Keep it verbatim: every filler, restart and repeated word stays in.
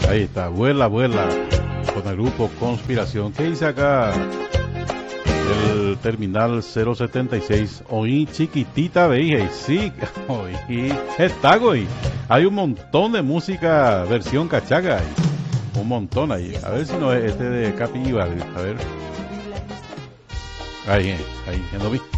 Ahí está, vuela, vuela, con el grupo Conspiración. ¿Qué dice acá? El terminal cero setenta y seis. Oí chiquitita, veis, sí, oí, está, güey. Hay un montón de música versión cachaca ahí. Un montón ahí. A ver si no es este de Capi Ibar. A ver. Ahí, ahí, no vi.